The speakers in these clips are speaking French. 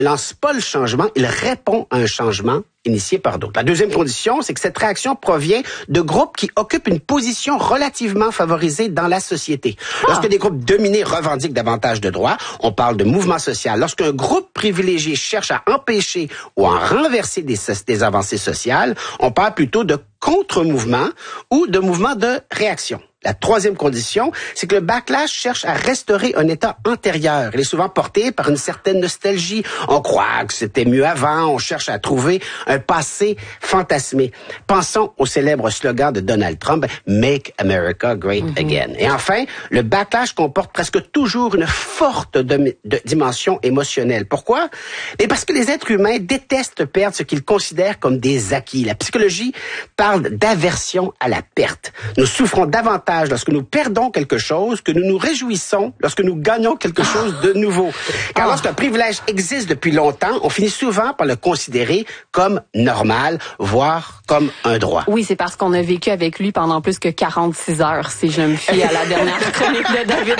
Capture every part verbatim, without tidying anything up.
lance pas le changement, il répond à un changement initié par d'autres. La deuxième condition, c'est que cette réaction provient de groupes qui occupent une position relativement favorisée dans la société. Ah. Lorsque des groupes dominés revendiquent davantage de droits, on parle de mouvement social. Lorsqu'un groupe privilégié cherche à empêcher ou à renverser des, des avancées sociales, on parle plutôt de contre-mouvement ou de mouvement de réaction. La troisième condition, c'est que le backlash cherche à restaurer un état antérieur. Il est souvent porté par une certaine nostalgie. On croit que c'était mieux avant, on cherche à trouver un passé fantasmé. Pensons au célèbre slogan de Donald Trump, « Make America Great mm-hmm. Again ». Et enfin, le backlash comporte presque toujours une forte de, de dimension émotionnelle. Pourquoi? Mais parce que les êtres humains détestent perdre ce qu'ils considèrent comme des acquis. La psychologie parle d'aversion à la perte. Nous souffrons davantage lorsque nous perdons quelque chose que nous nous réjouissons lorsque nous gagnons quelque chose de nouveau. Car lorsqu'un privilège existe depuis longtemps, on finit souvent par le considérer comme normal, voire comme un droit. Oui, c'est parce qu'on a vécu avec lui pendant plus que quarante-six heures, si je me fie à la dernière chronique de David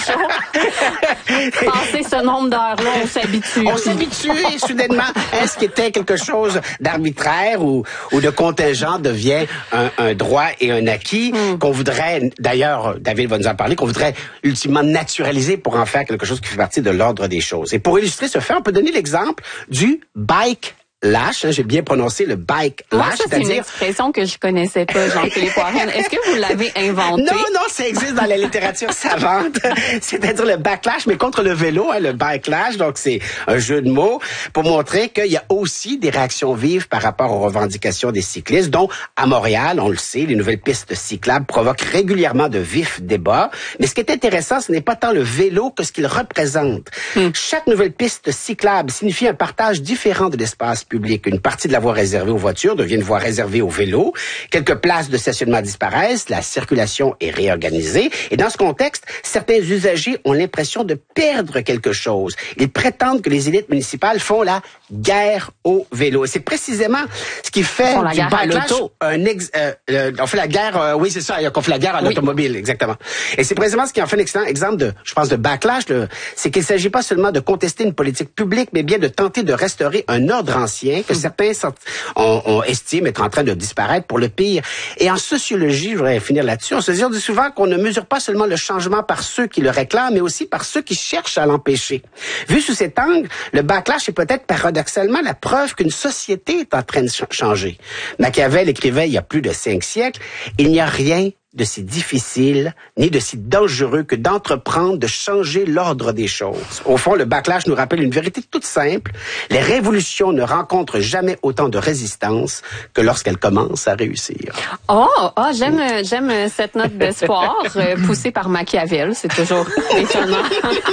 Robichaud. Passer ce nombre d'heures-là, on s'habitue. On s'habitue et soudainement, est-ce qu'il était quelque chose d'arbitraire ou, ou de contingent devient un, un droit et un acquis mm. qu'on voudrait. D'ailleurs, David va nous en parler, qu'on voudrait ultimement naturaliser pour en faire quelque chose qui fait partie de l'ordre des choses. Et pour illustrer ce fait, on peut donner l'exemple du bike lash, hein, j'ai bien prononcé le bike lash, ouais, ça, c'est-à-dire une expression que je connaissais pas, Jean-Philippe Warren. Est-ce que vous l'avez inventé? Non, non, ça existe dans la littérature savante. C'est-à-dire le backlash, mais contre le vélo, hein, le bike lash. Donc c'est un jeu de mots pour montrer qu'il y a aussi des réactions vives par rapport aux revendications des cyclistes, dont à Montréal, on le sait, les nouvelles pistes cyclables provoquent régulièrement de vifs débats. Mais ce qui est intéressant, ce n'est pas tant le vélo que ce qu'il représente. Hmm. Chaque nouvelle piste cyclable signifie un partage différent de l'espace public. Une partie de la voie réservée aux voitures devient une voie réservée aux vélos. Quelques places de stationnement disparaissent, la circulation est réorganisée. Et dans ce contexte, certains usagers ont l'impression de perdre quelque chose. Ils prétendent que les élites municipales font la guerre au vélo. Et c'est précisément ce qui fait du backlash un ex, euh, euh, on fait la guerre, euh, oui c'est ça, on fait la guerre en oui. automobile, exactement. Et c'est précisément ce qui en fait un excellent exemple de, je pense, de backlash, le, c'est qu'il ne s'agit pas seulement de contester une politique publique, mais bien de tenter de restaurer un ordre ancien que certains on, on estime être en train de disparaître pour le pire. Et en sociologie, je voudrais finir là-dessus, on se dit souvent qu'on ne mesure pas seulement le changement par ceux qui le réclament, mais aussi par ceux qui cherchent à l'empêcher. Vu sous cet angle, le backlash est peut-être paradoxalement la preuve qu'une société est en train de ch- changer. Machiavel écrivait il y a plus de cinq siècles, il n'y a rien de si difficile ni de si dangereux que d'entreprendre de changer l'ordre des choses. Au fond, le backlash nous rappelle une vérité toute simple. Les révolutions ne rencontrent jamais autant de résistance que lorsqu'elles commencent à réussir. Oh, oh j'aime, j'aime cette note d'espoir euh, poussée par Machiavel. C'est toujours étonnant.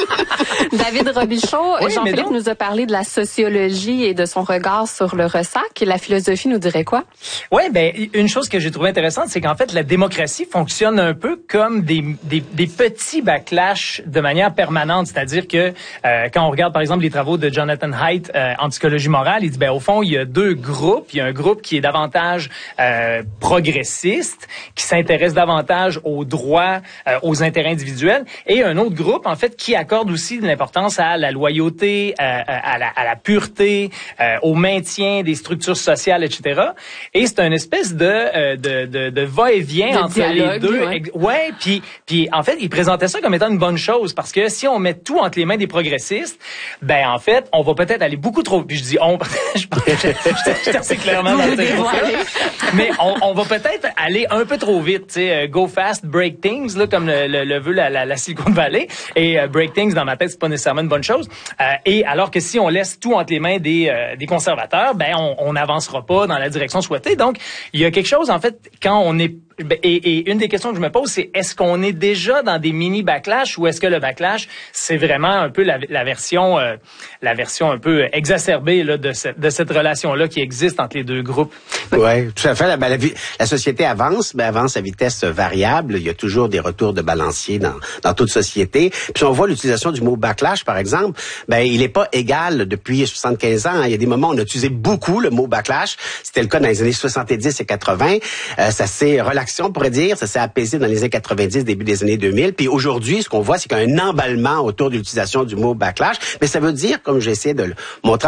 David Robichaud, oui, Jean-Philippe nous a parlé de la sociologie et de son regard sur le ressac. Et la philosophie nous dirait quoi? Oui, ben une chose que j'ai trouvée intéressante, c'est qu'en fait, la démocratie fonctionne un peu comme des, des, des petits backlash de manière permanente. C'est-à-dire que euh, quand on regarde, par exemple, les travaux de Jonathan Haidt euh, en psychologie morale, il dit, ben au fond, il y a deux groupes. Il y a un groupe qui est davantage euh, progressiste, qui s'intéresse davantage aux droits, euh, aux intérêts individuels, et un autre groupe, en fait, qui accorde aussi de l'importance à la loyauté, euh, à, la, à la pureté, euh, au maintien des structures sociales, et cetera. Et c'est une espèce de, euh, de, de, de va-et-vient de entre dialogue, les deux. Ouais, ouais puis, puis en fait, il présentait ça comme étant une bonne chose, parce que si on met tout entre les mains des progressistes, ben en fait, on va peut-être aller beaucoup trop... Puis je dis on, je pense que j'étais assez clairement dans le terme. Mais on, on va peut-être aller un peu trop vite, tu sais, go fast, break things, là, comme le, le, le veut la, la, la Silicon Valley. Et uh, break things, dans ma tête, c'est pas nécessairement une bonne chose. Euh, et alors que si on laisse tout entre les mains des, euh, des conservateurs, ben on n'avancera pas dans la direction souhaitée. Donc, il y a quelque chose, en fait, quand on est... Et, et une des questions que je me pose, c'est est-ce qu'on est déjà dans des mini backlash ou est-ce que le backlash, c'est vraiment un peu la, la version, euh, la version un peu exacerbée là, de, cette, de cette relation-là qui existe entre les deux groupes? Oui, tout à fait. La, la, la société avance, mais avance à vitesse variable. Il y a toujours des retours de balancier dans, dans toute société. Puis on voit l'utilisation du mot backlash, par exemple, ben il n'est pas égal depuis soixante-quinze ans. Il y a des moments où on a utilisé beaucoup le mot backlash. C'était le cas dans les années soixante-dix et quatre-vingts. Euh, ça s'est relaxé réaction, on pourrait dire, ça s'est apaisé dans les années quatre-vingt-dix, début des années deux mille. Puis aujourd'hui, ce qu'on voit, c'est qu'il y a un emballement autour de l'utilisation du mot backlash. Mais ça veut dire, comme j'essaie de le montrer